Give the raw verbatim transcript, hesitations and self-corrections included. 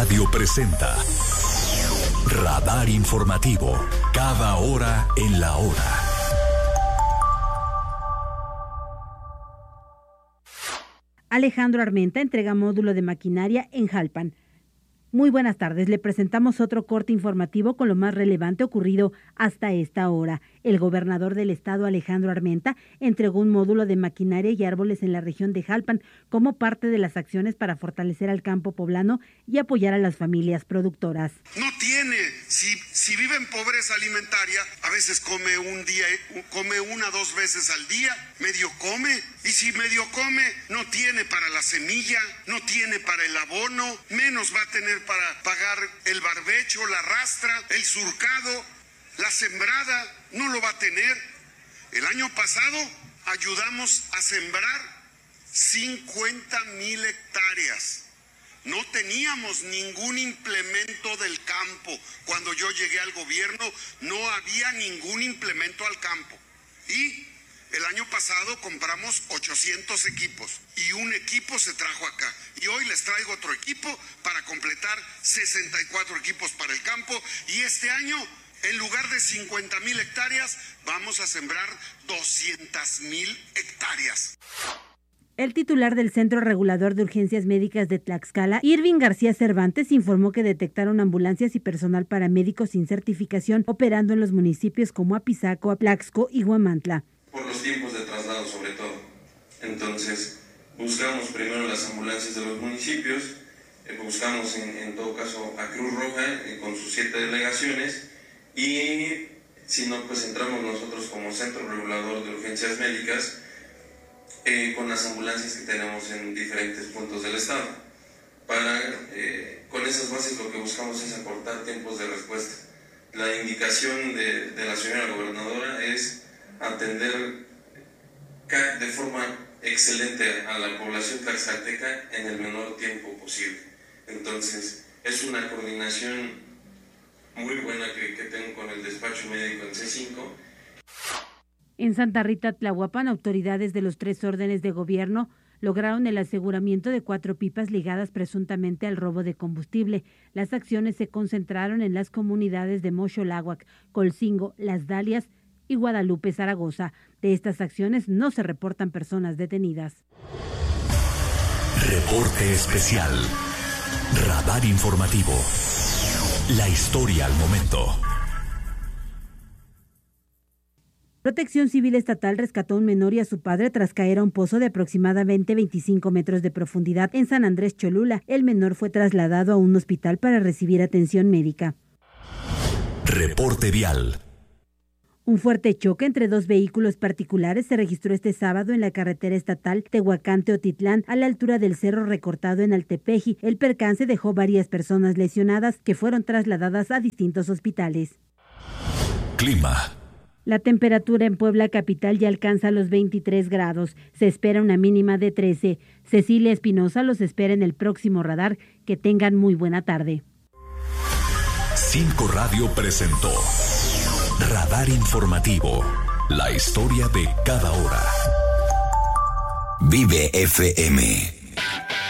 Radio presenta Radar Informativo, cada hora en la hora. Alejandro Armenta entrega módulo de maquinaria en Jalpan. Muy buenas tardes, le presentamos otro corte informativo con lo más relevante ocurrido hasta esta hora. El gobernador del estado, Alejandro Armenta, entregó un módulo de maquinaria y árboles en la región de Jalpan como parte de las acciones para fortalecer al campo poblano y apoyar a las familias productoras. No tiene, si, si vive en pobreza alimentaria, a veces come un día, come una, dos veces al día, medio come, y si medio come, no tiene para la semilla, no tiene para el abono, menos va a tener para pagar el barbecho, la rastra, el surcado, la sembrada, no lo va a tener. El año pasado ayudamos a sembrar cincuenta mil hectáreas. No teníamos ningún implemento del campo. Cuando yo llegué al gobierno no había ningún implemento al campo. Y el año pasado compramos ochocientos equipos y un equipo se trajo acá. Y hoy les traigo otro equipo para completar sesenta y cuatro equipos para el campo. Y este año, en lugar de cincuenta mil hectáreas, vamos a sembrar doscientas mil hectáreas. El titular del Centro Regulador de Urgencias Médicas de Tlaxcala, Irving García Cervantes, informó que detectaron ambulancias y personal paramédico sin certificación operando en los municipios como Apizaco, Tlaxco y Huamantla. Por los tiempos de traslado sobre todo. Entonces, buscamos primero las ambulancias de los municipios, eh, buscamos en, en todo caso a Cruz Roja eh, con sus siete delegaciones y si no, pues entramos nosotros como Centro Regulador de Urgencias Médicas eh, con las ambulancias que tenemos en diferentes puntos del estado. Para, eh, con esas bases lo que buscamos es acortar tiempos de respuesta. La indicación de, de la señora gobernadora es atender de forma excelente a la población tlaxcalteca en el menor tiempo posible. Entonces, es una coordinación muy buena que, que tengo con el despacho médico en C cinco. En Santa Rita, Tlahuapan, autoridades de los tres órdenes de gobierno lograron el aseguramiento de cuatro pipas ligadas presuntamente al robo de combustible. Las acciones se concentraron en las comunidades de Moxoláhuac, Colcingo, Las Dalias y Guadalupe, Zaragoza. De estas acciones no se reportan personas detenidas. Reporte especial. Radar informativo. La historia al momento. Protección Civil Estatal rescató a un menor y a su padre tras caer a un pozo de aproximadamente veinticinco metros de profundidad en San Andrés Cholula. El menor fue trasladado a un hospital para recibir atención médica. Reporte vial. Un fuerte choque entre dos vehículos particulares se registró este sábado en la carretera estatal Tehuacán-Teotitlán, a la altura del Cerro Recortado en Altepeji. El percance dejó varias personas lesionadas que fueron trasladadas a distintos hospitales. Clima. La temperatura en Puebla capital ya alcanza los veintitrés grados. Se espera una mínima de trece. Cecilia Espinosa los espera en el próximo radar. Que tengan muy buena tarde. Cinco Radio presentó Radar Informativo, la historia de cada hora. Vive F M.